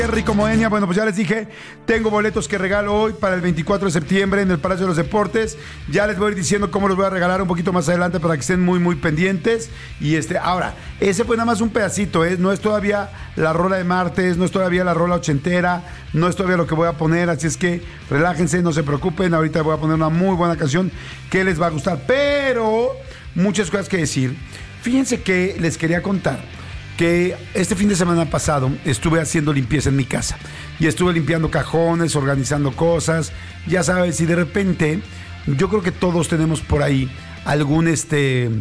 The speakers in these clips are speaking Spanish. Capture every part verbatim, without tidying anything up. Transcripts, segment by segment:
Qué rico, Moenia. Bueno, pues ya les dije, tengo boletos que regalo hoy para el veinticuatro de septiembre en el Palacio de los Deportes. Ya les voy a ir diciendo cómo los voy a regalar un poquito más adelante para que estén muy, muy pendientes. Y este, ahora, ese fue nada más un pedacito, ¿eh? No es todavía la rola de martes, no es todavía la rola ochentera, no es todavía lo que voy a poner, así es que relájense, no se preocupen. Ahorita voy a poner una muy buena canción que les va a gustar, pero muchas cosas que decir. Fíjense que les quería contar que este fin de semana pasado estuve haciendo limpieza en mi casa y estuve limpiando cajones, organizando cosas, ya sabes, y de repente yo creo que todos tenemos por ahí algún este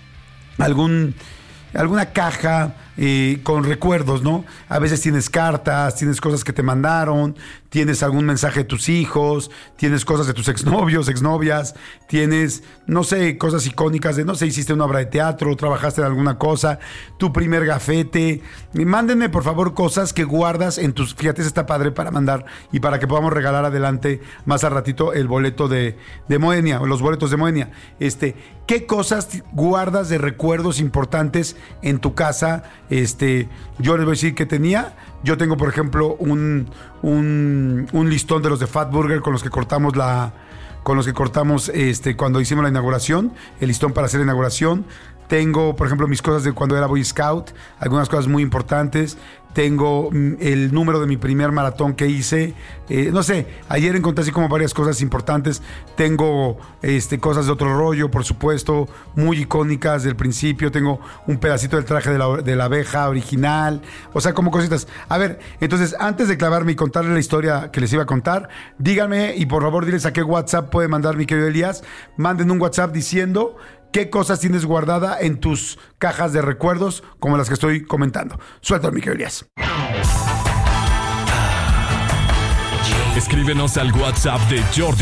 algún alguna caja eh, con recuerdos, ¿no? A veces tienes cartas, tienes cosas que te mandaron, tienes algún mensaje de tus hijos, tienes cosas de tus exnovios, exnovias, tienes, no sé, cosas icónicas de, no sé, hiciste una obra de teatro, trabajaste en alguna cosa, tu primer gafete. Mándenme, por favor, cosas que guardas en tus... Fíjate, está padre para mandar y para que podamos regalar adelante más al ratito el boleto de, de Moenia, o los boletos de Moenia. Este, ¿qué cosas guardas de recuerdos importantes en tu casa? Este, yo les voy a decir que tenía. Yo tengo, por ejemplo, un, un, un listón de los de Fat Burger con los que cortamos la, con los que cortamos este, cuando hicimos la inauguración, el listón para hacer la inauguración. Tengo, por ejemplo, mis cosas de cuando era Boy Scout, algunas cosas muy importantes. Tengo el número de mi primer maratón que hice. Eh, no sé, ayer encontré así como varias cosas importantes. Tengo este, cosas de otro rollo, por supuesto, muy icónicas del principio. Tengo un pedacito del traje de la, de la abeja original. O sea, como cositas. A ver, entonces, antes de clavarme y contarles la historia que les iba a contar, díganme y por favor diles a qué WhatsApp puede mandar mi querido Elías. Manden un WhatsApp diciendo qué cosas tienes guardada en tus cajas de recuerdos, como las que estoy comentando. Suéltalo, mi querido Elías. Escríbenos al WhatsApp de Jordi